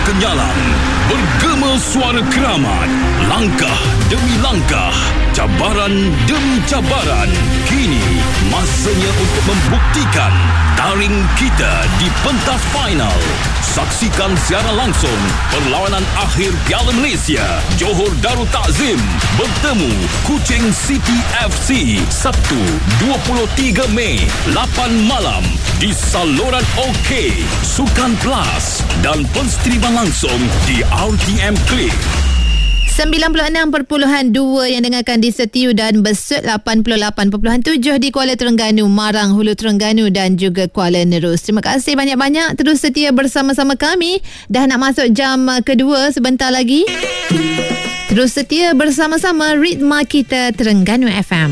kenyalang, bergema suara keramat, langkah demi langkah, cabaran demi cabaran. Kini masanya untuk membuktikan taring kita di pentas final. Saksikan secara langsung perlawanan akhir Piala Malaysia. Johor Darul Takzim bertemu Kuching City FC Sabtu 23 Mei 8 malam di saluran OK, Sukan Plus dan penstriman langsung di RTM Klik. 96.2 yang dengarkan di Setiu dan Besut 88.7 di Kuala Terengganu, Marang, Hulu Terengganu dan juga Kuala Nerus. Terima kasih banyak-banyak terus setia bersama-sama kami. Dah nak masuk jam kedua sebentar lagi. Terus setia bersama-sama Ritma Kita Terengganu FM.